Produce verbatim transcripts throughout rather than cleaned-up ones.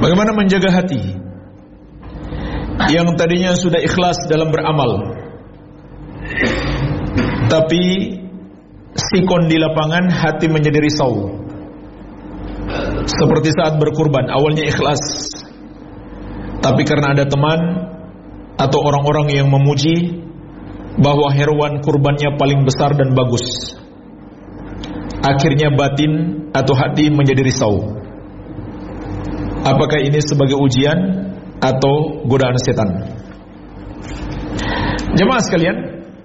Bagaimana menjaga hati yang tadinya sudah ikhlas dalam beramal, tapi sikon di lapangan hati menjadi risau. Seperti saat berkurban, awalnya ikhlas, tapi karena ada teman atau orang-orang yang memuji bahwa hewan kurbannya paling besar dan bagus, akhirnya batin atau hati menjadi risau. Apakah ini sebagai ujian atau godaan setan? Jemaah sekalian,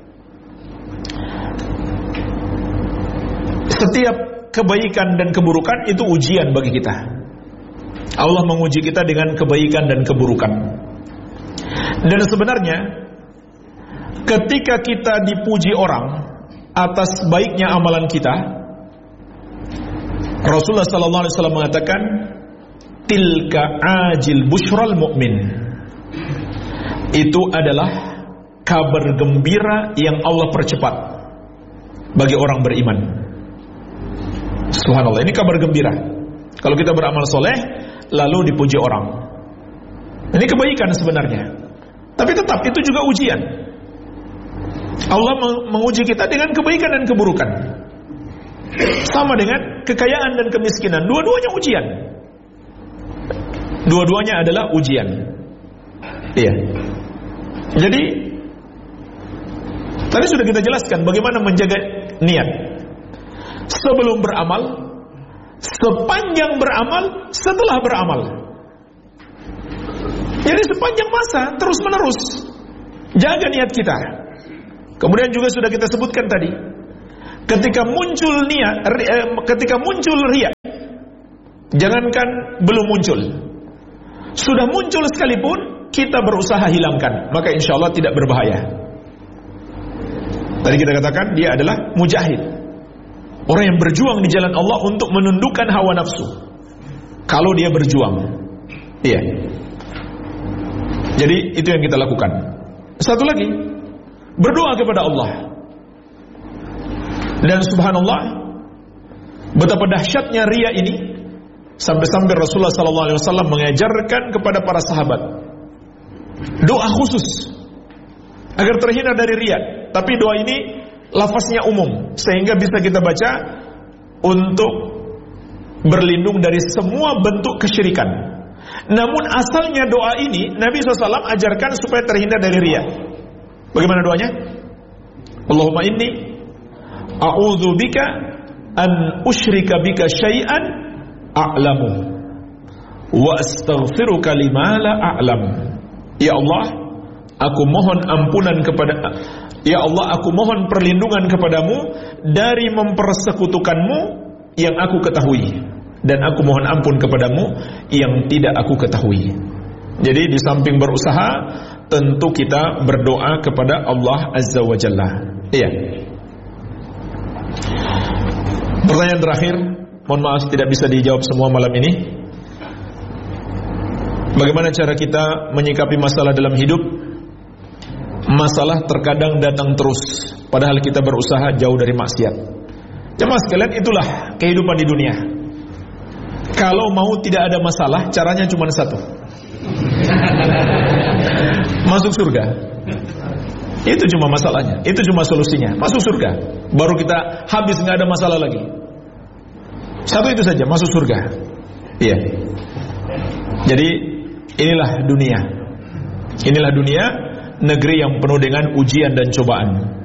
setiap kebaikan dan keburukan itu ujian bagi kita. Allah menguji kita dengan kebaikan dan keburukan. Dan sebenarnya ketika kita dipuji orang atas baiknya amalan kita, Rasulullah sallallahu alaihi wasallam mengatakan, tilka ajil busyral mu'min. Itu adalah kabar gembira yang Allah percepat bagi orang beriman. Subhanallah, ini kabar gembira. Kalau kita beramal soleh lalu dipuji orang, ini kebaikan sebenarnya. Tapi tetap itu juga ujian. Allah menguji kita dengan kebaikan dan keburukan. Sama dengan kekayaan dan kemiskinan, dua-duanya ujian. Dua-duanya adalah ujian. Iya. Jadi tadi sudah kita jelaskan bagaimana menjaga niat sebelum beramal, sepanjang beramal, setelah beramal. Jadi sepanjang masa, terus menerus jaga niat kita. Kemudian juga sudah kita sebutkan tadi, ketika muncul niat, ketika muncul riya, jangankan belum muncul, sudah muncul sekalipun kita berusaha hilangkan, maka insya Allah tidak berbahaya. Tadi kita katakan dia adalah mujahid, orang yang berjuang di jalan Allah untuk menundukkan hawa nafsu. Kalau dia berjuang, iya. Jadi itu yang kita lakukan. Satu lagi, berdoa kepada Allah. Dan subhanallah, betapa dahsyatnya riya ini, sampai-sampai Rasulullah sallallahu alaihi wasallam mengajarkan kepada para sahabat doa khusus agar terhindar dari riya. Tapi doa ini lafaznya umum, sehingga bisa kita baca untuk berlindung dari semua bentuk kesyirikan. Namun asalnya doa ini Nabi shallallahu alaihi wasallam ajarkan supaya terhindar dari riya. Bagaimana doanya? Allahumma inni a'udzu bika an usyrika bika syai'an a'lamu wa astaghfiruka lima la a'lam. Ya Allah, aku mohon ampunan kepada Ya Allah, aku mohon perlindungan kepadamu dari mempersekutukanmu yang aku ketahui, dan aku mohon ampun kepadamu yang tidak aku ketahui. Jadi di samping berusaha, tentu kita berdoa kepada Allah Azza wa Jalla. Iya. Pertanyaan terakhir, mohon maaf tidak bisa dijawab semua malam ini. Bagaimana cara kita menyikapi masalah dalam hidup? Masalah terkadang datang terus, padahal kita berusaha jauh dari maksiat. Jemaah sekalian, itulah kehidupan di dunia. Kalau mau tidak ada masalah, caranya cuma satu, masuk surga. Itu cuma masalahnya, itu cuma solusinya, masuk surga. Baru kita habis, nggak ada masalah lagi. Satu itu saja, masuk surga. Iya. Jadi inilah dunia. Inilah dunia, negeri yang penuh dengan ujian dan cobaan.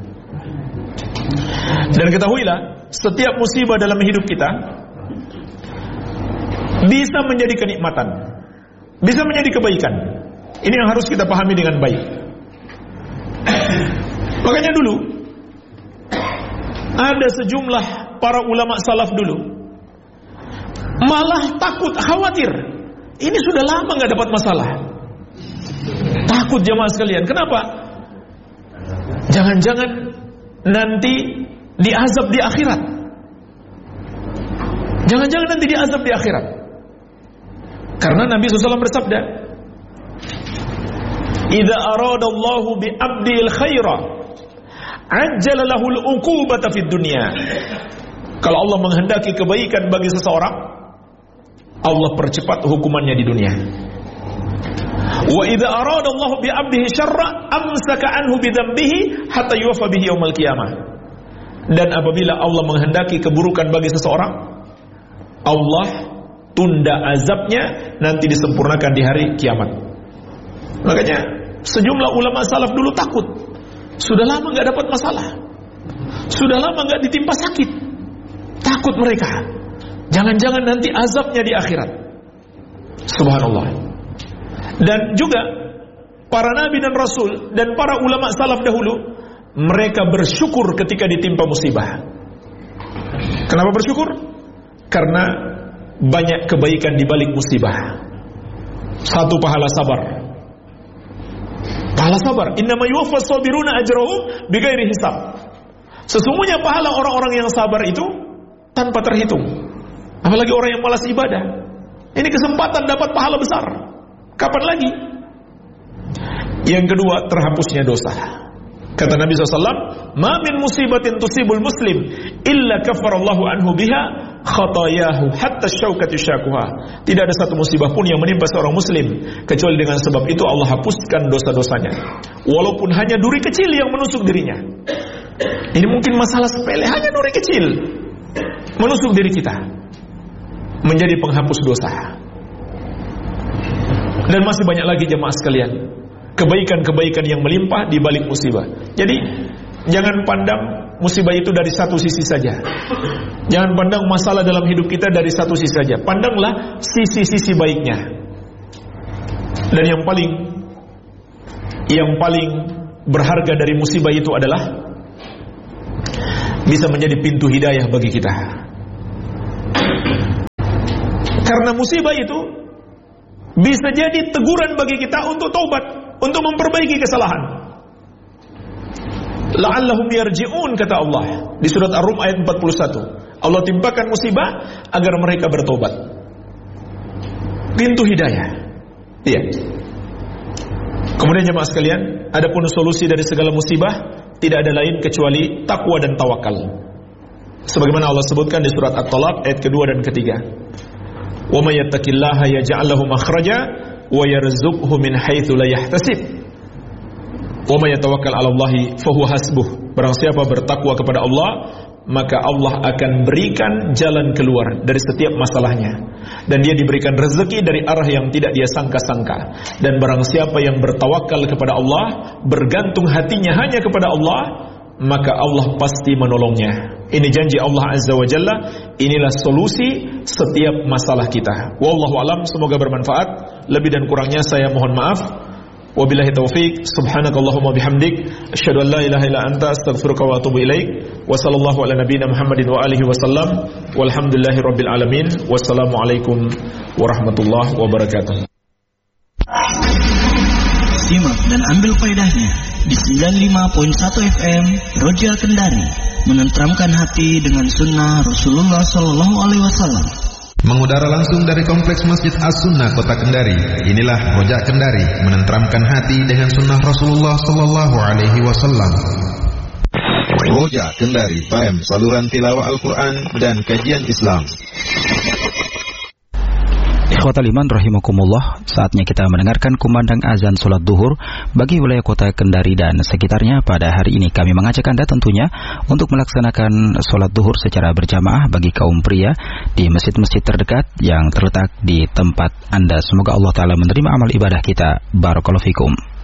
Dan ketahuilah, setiap musibah dalam hidup kita bisa menjadi kenikmatan, bisa menjadi kebaikan. Ini yang harus kita pahami dengan baik. Makanya dulu ada sejumlah para ulama salaf dulu malah takut, khawatir, ini sudah lama gak dapat masalah. Takut jemaah sekalian. Kenapa? Jangan-jangan nanti diazab di akhirat. Jangan-jangan nanti diazab di akhirat. Karena Nabi shallallahu alaihi wasallam bersabda, "Idza aradallahu bi 'abdil khaira, ajjala lahu al-uqubata fid dunya." Kalau Allah menghendaki kebaikan bagi seseorang, Allah percepat hukumannya di dunia. Wa idza arada Allah bi 'abdihi syarra amsaka anhu bi dzambihi hatta yuwaffa bihi yaumil qiyamah. Dan apabila Allah menghendaki keburukan bagi seseorang, Allah tunda azabnya nanti disempurnakan di hari kiamat. Makanya sejumlah ulama salaf dulu takut. Sudah lama enggak dapat masalah. Sudah lama enggak ditimpa sakit. Takut mereka. Jangan-jangan nanti azabnya di akhirat. Subhanallah. Dan juga para nabi dan rasul dan para ulama salaf dahulu, mereka bersyukur ketika ditimpa musibah. Kenapa bersyukur? Karena banyak kebaikan di balik musibah. Satu, pahala sabar. Pahala sabar. Innama yuwaffas sabiruna ajrahum bighairi hisab. Sesungguhnya pahala orang-orang yang sabar itu tanpa terhitung. Apalagi orang yang malas ibadah. Ini kesempatan dapat pahala besar. Kapan lagi? Yang kedua, terhapusnya dosa. Kata Nabi shallallahu alaihi wasallam, "Ma min musibatin tusibul muslim illa kafarallahu anhu biha khatayahu hatta syaukatu syakuha." Tidak ada satu musibah pun yang menimpa seorang muslim kecuali dengan sebab itu Allah hapuskan dosa-dosanya, walaupun hanya duri kecil yang menusuk dirinya. Ini mungkin masalah sepele, hanya duri kecil menusuk diri kita, menjadi penghapus dosa. Dan masih banyak lagi jemaah sekalian, kebaikan-kebaikan yang melimpah di balik musibah. Jadi jangan pandang musibah itu dari satu sisi saja. Jangan pandang masalah dalam hidup kita dari satu sisi saja. Pandanglah sisi-sisi baiknya. Dan yang paling yang paling berharga dari musibah itu adalah bisa menjadi pintu hidayah bagi kita. Karena musibah itu bisa jadi teguran bagi kita untuk taubat, untuk memperbaiki kesalahan. La'allahum yarji'un, kata Allah di surat Ar-Rum ayat empat puluh satu. Allah timpakan musibah agar mereka bertobat. Pintu hidayah. Iya. Kemudian jemaah sekalian, adapun solusi dari segala musibah tidak ada lain kecuali takwa dan tawakal. Sebagaimana Allah sebutkan di surat At-Talaq ayat kedua dan ketiga. Wa may yattaqillaha yaj'al lahu makhraja wa yarzuqhu min haitsu la yahtasib. Wa may yatawakkal 'ala Allahi fa huwa hasbuh. Barang siapa bertakwa kepada Allah, maka Allah akan berikan jalan keluar dari setiap masalahnya, dan dia diberikan rezeki dari arah yang tidak dia sangka-sangka. Dan barang siapa yang bertawakal kepada Allah, bergantung hatinya hanya kepada Allah, maka Allah pasti menolongnya. Ini janji Allah Azza wa Jalla. Inilah solusi setiap masalah kita. Wallahu alam, semoga bermanfaat. Lebih dan kurangnya saya mohon maaf. Wabillahi taufiq. Subhanakallahumma bihamdik, asyhadu an la ilaha illa anta, astaghfiruka wa atubu ilaik. Wa sallallahu ala nabiyyina Muhammadin wa alihi wasallam. Walhamdulillahi rabbil alamin. Wassalamu alaikum warahmatullahi wabarakatuh. Simak dan ambil faedahnya di sembilan puluh lima koma satu F M Roja Kendari, menenteramkan hati dengan sunnah Rasulullah Sallallahu Alaihi Wasallam. Mengudara langsung dari Kompleks Masjid As-Sunnah Kota Kendari. Inilah Roja Kendari, menenteramkan hati dengan sunnah Rasulullah Sallallahu Alaihi Wasallam. Roja Kendari, P M saluran tilawah Al-Quran dan kajian Islam. Ikhwatal iman rahimakumullah, saatnya kita mendengarkan kumandang azan sholat duhur bagi wilayah kota Kendari dan sekitarnya. Pada hari ini kami mengajak Anda tentunya untuk melaksanakan sholat duhur secara berjamaah bagi kaum pria di masjid-masjid terdekat yang terletak di tempat Anda. Semoga Allah Ta'ala menerima amal ibadah kita. Barakallahu fikum.